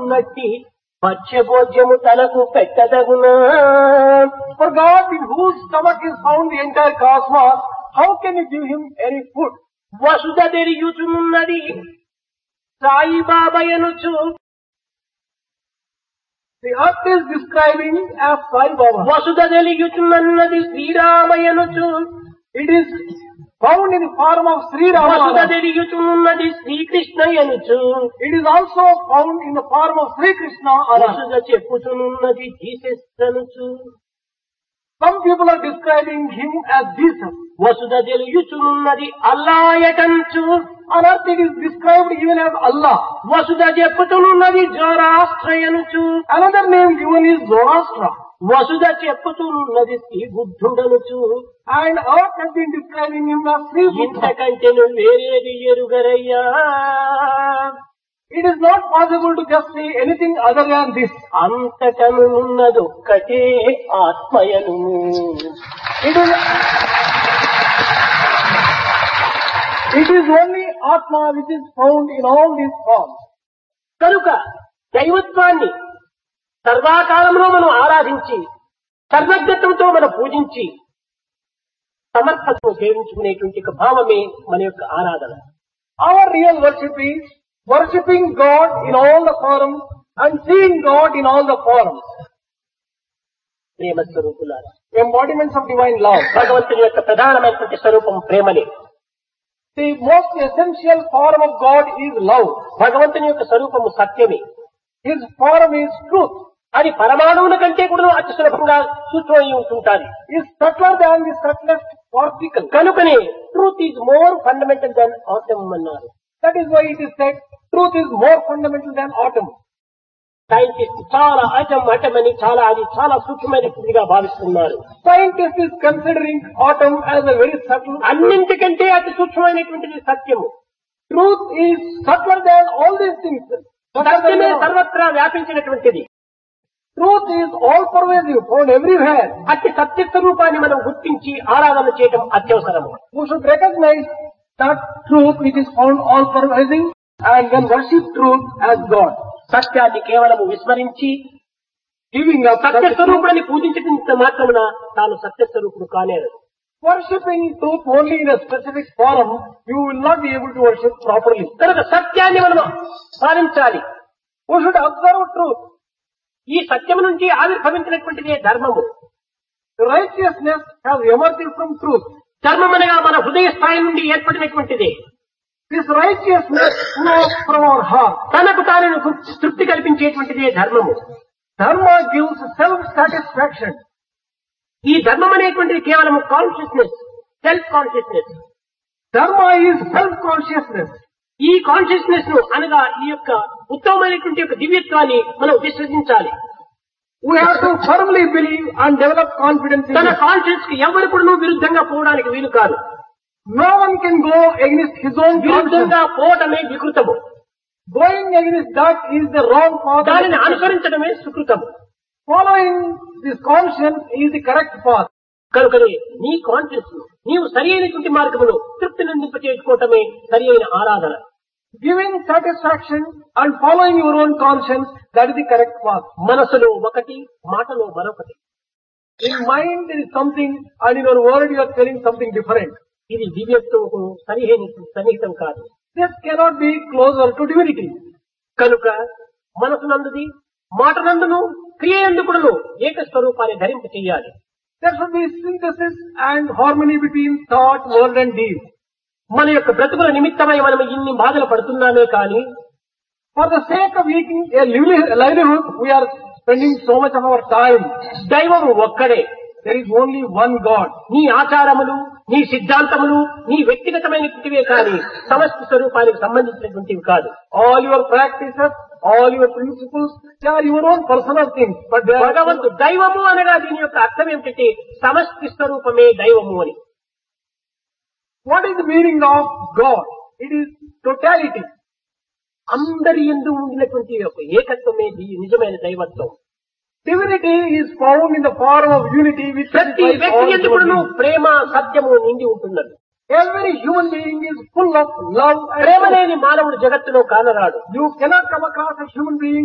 ఉన్నట్టి భక్ష్యభోజ్యము తనకు పెట్టదగునా. For God, in whose stomach is found the entire cosmos, how can you give him any food? Vasudha తెరియుచున్నది సాయిబాబయనుచు. The earth is describing as Sai Baba. Vasudha తెలియుచున్నది శ్రీరామయనుచు. It is found in the form of Sri Vasudha Rama. తెలియుచున్నది శ్రీకృష్ణయనుచు. It is also found in the form of Sri Krishna. వసుధ చెప్పుచున్నది Jesus అనుచు. Some people are describing him as Jesus. Vasudha తెలియుచున్నది అల్లాయటంచు. On earth it is described even as Allah. వసుధ చెప్పుచున్నది జోరాష్ట్రయనుచు. Another name given is Zoroastra. వసుధ చెప్పుచున్నది Shri బుద్ధుడనుచు. And earth has been describing him as Sri Buddha. ఇంతకంటేను వేరేది ఎరుగరయ్యా. It is not possible to just say anything other than this. అంతటను ఉన్నదొక్కటే ఆత్మయను. It is only Atma which is found in all these forms. కనుక దైవత్వాన్ని సర్వాకాలంలో మనం ఆరాధించి సర్వజ్ఞత్వంతో మనం పూజించి సమర్పణను సేవించుకునేటువంటి ఒక భావమే మన యొక్క ఆరాధన. Our real worship is worshipping God in all the forms and seeing God in all the forms. ప్రేమ స్వరూపులారా, Embodiments of divine love. భగవంతుని యొక్క ప్రధానమైనటువంటి స్వరూపం ప్రేమనే. The most essential form of God is love. భగవంతుని యొక్క స్వరూపము సత్యమే. His form is truth. అది పరమాణువుల కంటే కూడా అతి సులభంగా సూక్ష్మమై ఉంటుంటారు. Is subtler than the subtlest particle. కనుకనే truth is more fundamental than atom అన్నారు. That is why it is said truth is more fundamental than atom. Scientist చాలా అటమ్ అని అది చాలా సూక్ష్మమైనదిగా భావిస్తున్నారు. Scientist is considering atom as a very subtle. అన్నింటికంటే అతి సూక్ష్మమైనటువంటిది సత్యము. Truth is subtler than all these things. సత్యమే సర్వత్రా వ్యాపించినటువంటిది. Truth is all pervasive, found everywhere. అతి సత్య స్వరూపాన్ని మనం గుర్తించి ఆరాధన చేయడం అత్యవసరము. We should recognize that truth which is found all pervasive and then worship truth as God. సత్యాన్ని కేవలం విస్మరించి Giving up సత్య స్వరూపాన్ని పూజించటంత మాత్రమున తాను సత్య స్వరూపుడు కానేరు. worshipping truth only in a specific form, you will not be able to worship properly. కనుక సత్యాన్ని మనం పాలించాలి. We should observe truth. ఈ సత్యము నుంచి ఆవిర్భవించినటువంటిదే ధర్మము. Righteousness has emerged from truth. ధర్మం అనగా మన హృదయ స్థాయి నుండి ఏర్పడినటువంటిదే. This righteousness flows from our heart. తనకు తాను తృప్తి కల్పించేటువంటిదే ధర్మము. Dharma gives self-satisfaction. ఈ ధర్మం అనేటువంటిది కేవలం consciousness, self consciousness. Dharma is self-consciousness. ఈ కాన్షియస్నెస్ ను అనగా ఈ యొక్క ఉత్తమమైనటువంటి యొక్క దివ్యత్వాన్ని మనం విశ్వసించాలి. We have to firmly believe and develop confidence in తన it. కాన్షియస్ కి ఎవరు కూడా విరుద్ధంగా పోవడానికి వీలు కాదు. No one can go against his own conscience. విరుద్ధంగా పోవటమే వికృతము. Going against that is the wrong path. దానిని అనుసరించడమే సుకృతము. Following this conscience is the correct path. కనుకనే నీ కాన్షియస్ నీవు సరి అయినటువంటి మార్గమును తృప్తి నిందింపచేసుకోవటమే సరి అయిన ఆరాధన. Giving satisfaction and following your own conscience, that is the correct path. మనసులో ఒకటి, మాటలో మరొకటి. In mind there is something and in your word you are telling something different. ఇది దివ్యత్వకు సన్నిహితం కాదు. This cannot be closer to divinity. కనుక మనసునందుది, మాటనందును, క్రియనందుకును ఏక స్వరూపాన్ని ధరింప చెయ్యాలి. There should be synthesis and harmony between thought, word and deed. మన యొక్క బ్రతుకుల నిమిత్తమై మనం ఇన్ని బాధలు పడుతున్నామే కానీ For the sake of eating a livelihood, we are spending so much of our time. దైవము ఒక్కడే. There is only one God. నీ ఆచారములు, నీ సిద్ధాంతములు, నీ వ్యక్తిగతమైనటువంటివే కానీ సమష్టి స్వరూపానికి సంబంధించినటువంటివి కాదు. All your practices, all your principles, they are your own personal things. But they are భగవంతుడు దైవము అనగా దీని యొక్క అర్థం ఏమిటంటే సమష్టి స్వరూపమే దైవము అని. What is the meaning of God? It is totality. అందరి యందు ఉండినటువంటి యొక్క ఏకత్వమే నిజమైన దైవత్వం. Divinity is found in the form of unity which ప్రతి satisfies వ్యక్తి all యందు human కూడాను beings. ప్రేమ, సత్యము నిండి ఉంటున్నది. Every human being is full of love and Prema truth. లేని మానవుడు జగత్తులో కానరాడు. You cannot come across a human being